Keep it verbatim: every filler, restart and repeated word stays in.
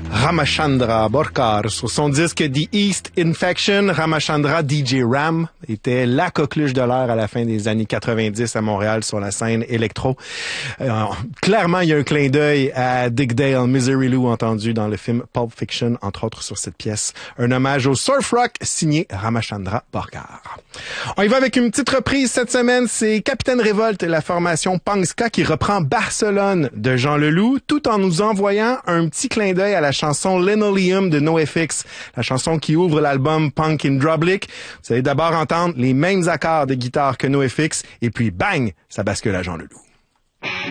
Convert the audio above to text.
Ramachandra Borkar. Sur son disque The East Infection, Ramachandra D J Ram était la coqueluche de l'air à la fin des années quatre-vingt-dix à Montréal sur la scène électro. Euh, clairement, il y a un clin d'œil à Dick Dale, Misery Lou, entendu dans le film Pulp Fiction, entre autres sur cette pièce. Un hommage au surf rock signé Ramachandra Borkar. On y va avec une petite reprise cette semaine. C'est Capitaine Révolte, la formation Punk Ska, qui reprend Barcelone de Jean Leloup, tout en nous envoyant un petit clin d'œil à la chanson Linoleum de NoFX, la chanson qui ouvre l'album Punk in Drublic. Vous allez d'abord entendre les mêmes accords de guitare que NoFX, et puis bang, ça bascule à Jean Leloup.